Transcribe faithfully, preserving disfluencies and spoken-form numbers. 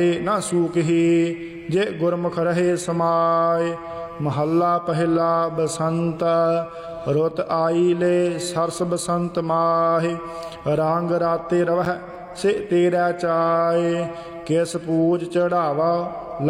ना सूकही जे गुरमुख रहे समाय। महला पहला बसंत रुत आई ले सरस बसंत माहे। रंग राते रवह से तेरा चाय किस पूज चढ़ावा